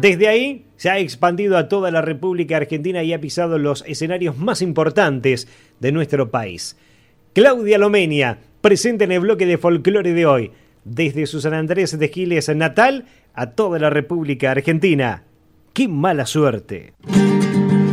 Desde ahí se ha expandido a toda la República Argentina y ha pisado los escenarios más importantes de nuestro país. Claudia Lomenia, presente en el bloque de folclore de hoy, desde su San Andrés de Giles natal a toda la República Argentina. ¡Qué mala suerte!